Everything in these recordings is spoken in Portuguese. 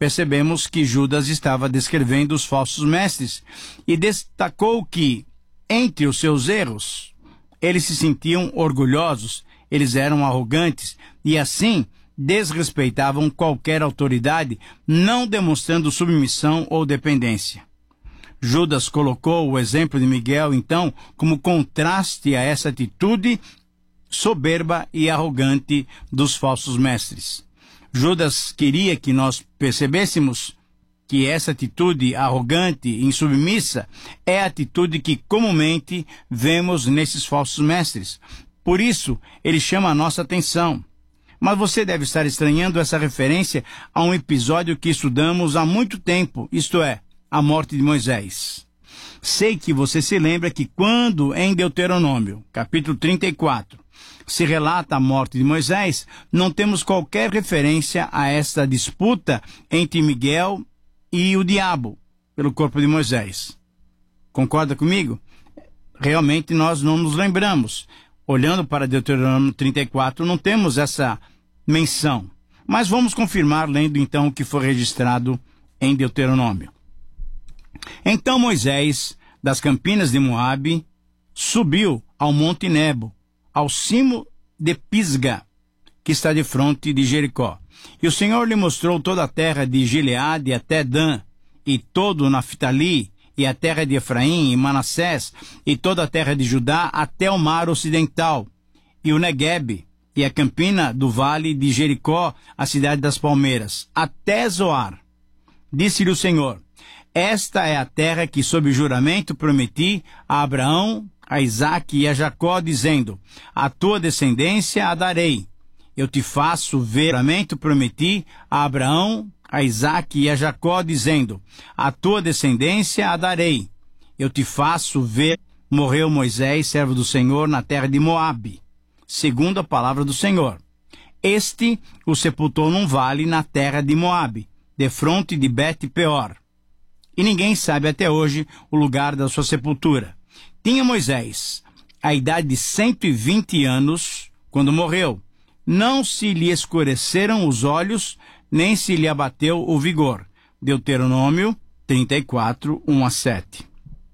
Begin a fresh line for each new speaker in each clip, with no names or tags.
percebemos que Judas estava descrevendo os falsos mestres e destacou que, entre os seus erros, eles se sentiam orgulhosos, eles eram arrogantes e, assim, desrespeitavam qualquer autoridade, não demonstrando submissão ou dependência. Judas colocou o exemplo de Miguel, então, como contraste a essa atitude soberba e arrogante dos falsos mestres. Judas queria que nós percebêssemos que essa atitude arrogante e insubmissa é a atitude que comumente vemos nesses falsos mestres. Por isso, ele chama a nossa atenção. Mas você deve estar estranhando essa referência a um episódio que estudamos há muito tempo, isto é, a morte de Moisés. Sei que você se lembra que quando em Deuteronômio, capítulo 34, se relata a morte de Moisés, não temos qualquer referência a esta disputa entre Miguel e o diabo pelo corpo de Moisés. Concorda comigo? Realmente nós não nos lembramos. Olhando para Deuteronômio 34, não temos essa menção. Mas vamos confirmar lendo então o que foi registrado em Deuteronômio. Então Moisés, das campinas de Moabe, subiu ao Monte Nebo, ao cimo de Pisga, que está de fronte de Jericó. E o Senhor lhe mostrou toda a terra de Gileade até Dan, e todo o Naftali, e a terra de Efraim e Manassés, e toda a terra de Judá até o mar ocidental, e o Neguebe, e a campina do vale de Jericó, a cidade das palmeiras, até Zoar. Disse-lhe o Senhor: esta é a terra que sob juramento prometi a Abraão, a Isaque e a Jacó, dizendo: a tua descendência a darei. Eu te faço ver, juramento prometi a Abraão, a Isaque e a Jacó, dizendo: a tua descendência a darei. Eu te faço ver. Morreu Moisés, servo do Senhor, na terra de Moabe, segundo a palavra do Senhor. Este o sepultou num vale na terra de Moabe, defronte de Bet-peor. E ninguém sabe até hoje o lugar da sua sepultura. Tinha Moisés a idade de 120 anos quando morreu. Não se lhe escureceram os olhos, nem se lhe abateu o vigor. Deuteronômio 34, 1-7.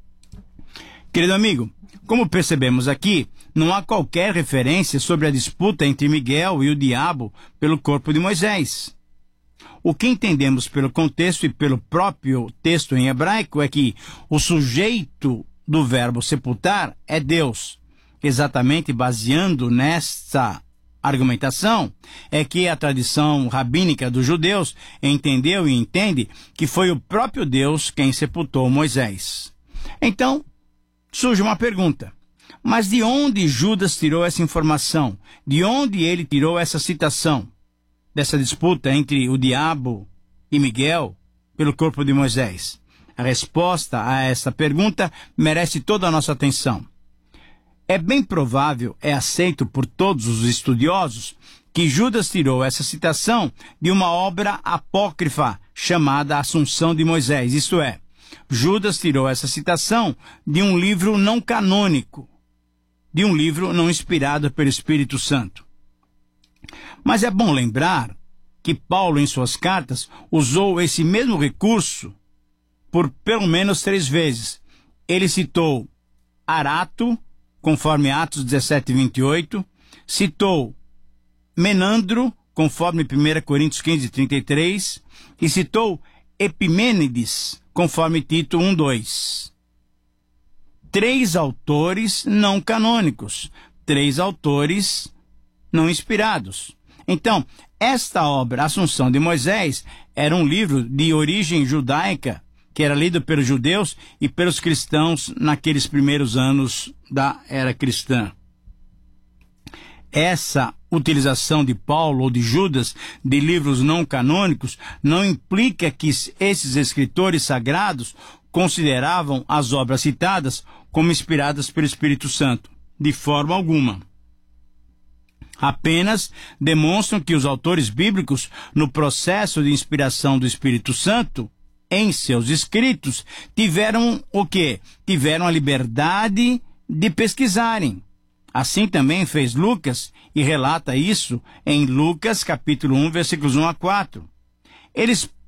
Querido amigo, como percebemos aqui, não há qualquer referência sobre a disputa entre Miguel e o diabo pelo corpo de Moisés. O que entendemos pelo contexto e pelo próprio texto em hebraico é que o sujeito do verbo sepultar é Deus. Exatamente baseando nesta argumentação, é que a tradição rabínica dos judeus entendeu e entende que foi o próprio Deus quem sepultou Moisés. Então, surge uma pergunta. Mas de onde Judas tirou essa informação? De onde ele tirou essa citação dessa disputa entre o diabo e Miguel pelo corpo de Moisés? A resposta a essa pergunta merece toda a nossa atenção. É bem provável, é aceito por todos os estudiosos, que Judas tirou essa citação de uma obra apócrifa chamada Assunção de Moisés, isto é, Judas tirou essa citação de um livro não canônico, de um livro não inspirado pelo Espírito Santo. Mas é bom lembrar que Paulo, em suas cartas, usou esse mesmo recurso por pelo menos 3 vezes. Ele citou Arato, conforme Atos 17, 28, citou Menandro, conforme 1 Coríntios 15, 33, e citou Epimênides, conforme Tito 1, 2. 3 autores não canônicos, 3 autores não inspirados. Então, esta obra, Assunção de Moisés, era um livro de origem judaica, que era lido pelos judeus e pelos cristãos naqueles primeiros anos da era cristã. Essa utilização de Paulo ou de Judas de livros não canônicos não implica que esses escritores sagrados consideravam as obras citadas como inspiradas pelo Espírito Santo, de forma alguma. Apenas demonstram que os autores bíblicos, no processo de inspiração do Espírito Santo, em seus escritos, tiveram o quê? Tiveram a liberdade de pesquisarem. Assim também fez Lucas, e relata isso em Lucas capítulo 1, versículos 1 a 4. Eles